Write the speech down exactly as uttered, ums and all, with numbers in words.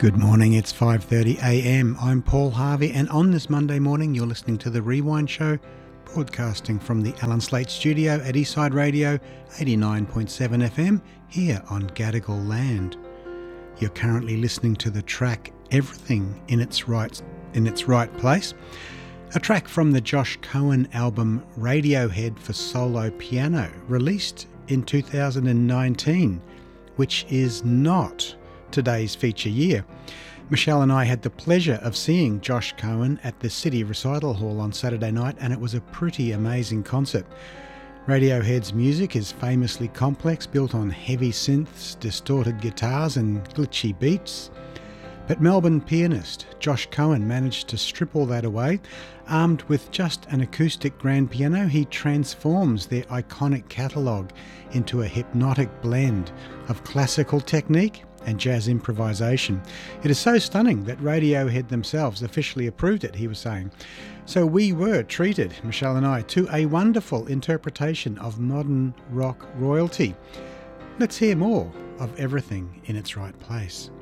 Good morning, it's five thirty a m. I'm Paul Harvey, and on this Monday morning you're listening to The Rewind Show, broadcasting from the Alan Slate studio at Eastside Radio, eighty-nine point seven F M, here on Gadigal land. You're currently listening to the track Everything in its Right, in its right Place, a track from the Josh Cohen album Radiohead for Solo Piano, released in two thousand nineteen, which is not today's feature year. Michelle and I had the pleasure of seeing Josh Cohen at the City Recital Hall on Saturday night, and it was a pretty amazing concert. Radiohead's music is famously complex, built on heavy synths, distorted guitars and glitchy beats. But Melbourne pianist Josh Cohen managed to strip all that away. Armed with just an acoustic grand piano, he transforms their iconic catalogue into a hypnotic blend of classical technique and jazz improvisation. It is so stunning that Radiohead themselves officially approved it, he was saying. So we were treated, Michelle and I, to a wonderful interpretation of modern rock royalty. Let's hear more of Everything in its Right Place.